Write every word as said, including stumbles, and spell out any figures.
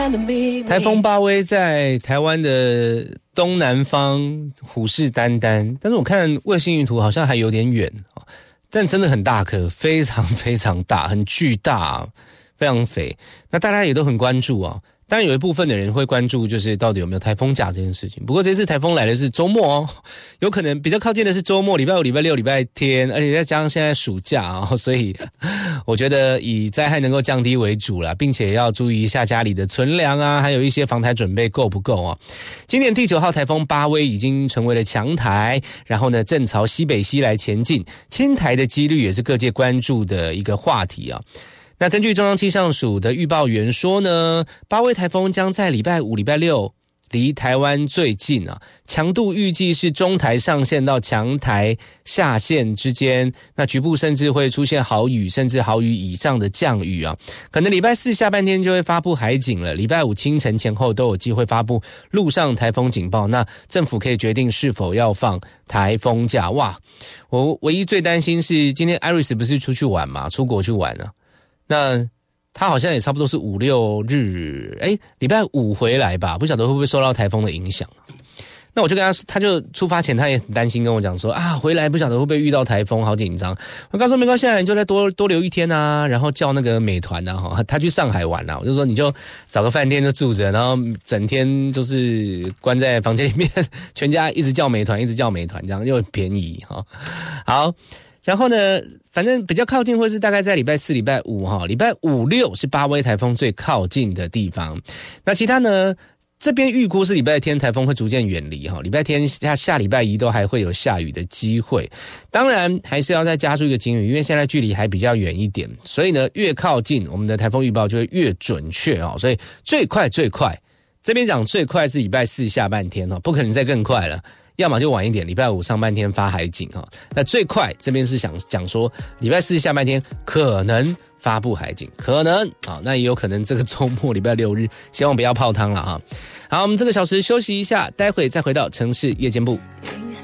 台风巴威在台湾的东南方虎视眈眈，但是我看卫星云图好像还有点远，但真的很大颗，非常非常大，很巨大，非常肥。那大家也都很关注啊。当然有一部分的人会关注就是到底有没有台风假这件事情，不过这次台风来的是周末哦，有可能比较靠近的是周末，礼拜五、礼拜六、礼拜天，而且再加上现在暑假啊，所以我觉得以灾害能够降低为主啦，并且要注意一下家里的存粮啊，还有一些防台准备够不够啊。今年第九号台风巴威已经成为了强台，然后呢正朝西北西来前进，侵台的几率也是各界关注的一个话题啊。那根据中央气象署的预报员说呢，巴威台风将在礼拜五、礼拜六离台湾最近啊，强度预计是中台上线到强台下线之间，那局部甚至会出现豪雨，甚至豪雨以上的降雨啊，可能礼拜四下半天就会发布海警了，礼拜五清晨前后都有机会发布陆上台风警报，那政府可以决定是否要放台风假。哇，我唯一最担心是今天 Iris 不是出去玩嘛，出国去玩了。那他好像也差不多是五六日，诶礼拜五回来吧，不晓得会不会受到台风的影响。那我就跟他，他就出发前他也很担心跟我讲说啊，回来不晓得会不会遇到台风，好紧张。我告诉他没关系，你就再多多留一天啊，然后叫那个美团啊，他去上海玩啊，我就说你就找个饭店就住着，然后整天就是关在房间里面，全家一直叫美团，一直叫美团，这样又很便宜哈。好。然后呢，反正比较靠近会是大概在礼拜四、礼拜五哈，礼拜五六是巴威台风最靠近的地方。那其他呢，这边预估是礼拜天台风会逐渐远离哈，礼拜天下下礼拜一都还会有下雨的机会。当然还是要再加注一个警语，因为现在距离还比较远一点，所以呢越靠近我们的台风预报就会越准确哦。所以最快最快，这边讲最快是礼拜四下半天哦，不可能再更快了。要么就晚一点，礼拜五上半天发海警哈。那最快这边是想讲说，礼拜四下半天可能发布海警，可能啊，那也有可能这个周末礼拜六日，希望不要泡汤了哈。好，我们这个小时休息一下，待会再回到城市夜间部。